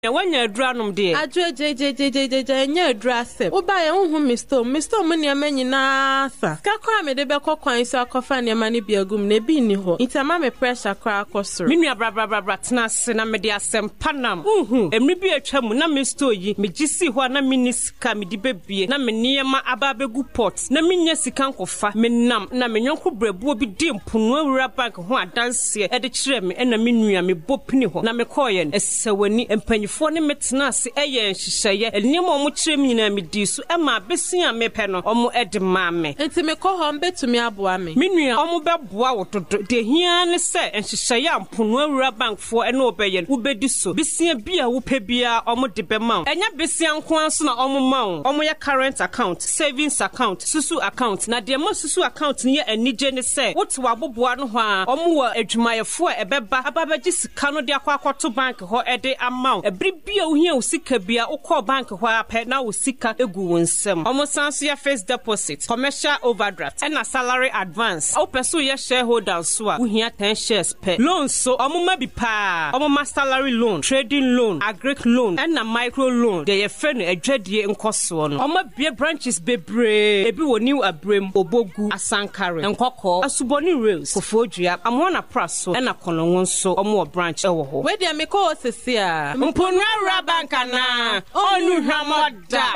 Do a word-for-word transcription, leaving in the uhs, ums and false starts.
wanya adranum de adwo je je je je je nya adrasem wo ba ye hu mister mister mo ne amanyina sa ka kwa me de be kokwan so akofa ne ma ne biagum na bi ni ho itama me pressure kwa akosoro me nua bra bra bra bra tena se na me de asem panam uhu emri bi atwa mu na mister yi me gisi ho na minisika me di bebie na me niema aba begu pot na menya sika nkofa me nam na me nyonko brebuo bi di mpunu awura bank ho adanse e de kire me na me nua me bopini ho na me koye esewani empanyifo ne metena se eye nhihye enimo mo kire me nyina me di so e ma besia me pe no omo e de ma me enti me ko ho mbetumi aboa me me nua omo beboa wo dodo de hia ne se nhihye ya mpunu awura bank fo e na obeye wo bedi so besia bia wo pe bia omo de be ma enya besia nko anso na omo ma wo omo ya current account savings account susu account na de mo susu account ne anije ne se wote waboboa no ho a omo wa adwumayefo a ebeba ababaji sika no de akwa akwato bank ho e de amount ebri bia wo hia wo sika bia wo call bank ho apɛ na wo sika egu wo nsem omo sanso ya fixed deposit commercial overdraft and a salary advance o peso ya shareholder so a wo hia ten shares per loan so omo ma bi pa omo ma salary loan trading loan agric loan and a micro loan de ye fe no adwadie nkoso no omo bia branches bebre ebi wo new abrem obogu asankare nkokɔ asuboni rails kofodua amona praso and a kolonwon so omo branch ewo ho we dia me ko sese a mponwa bank na onu hwamoda